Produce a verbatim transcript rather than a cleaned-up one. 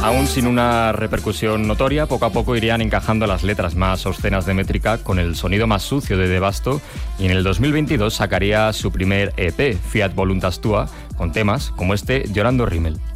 Aún sin una repercusión notoria, poco a poco irían encajando las letras más obscenas de Métrica con el sonido más sucio de Devasto, y en el dos mil veintidós sacaría su primer E P, Fiat Voluntas Tua, con temas como este Llorando Rímel.